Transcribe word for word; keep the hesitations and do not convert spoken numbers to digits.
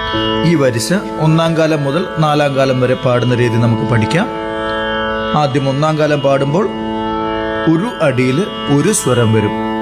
ഈ വരിശ ഒന്നാം കാലം മുതൽ നാലാം കാലം വരെ പാടുന്ന രീതി നമുക്ക് പഠിക്കാം. ആദ്യം ഒന്നാം കാലം പാടുമ്പോൾ ഒരു അടിയിൽ ഒരു സ്വരം വരും.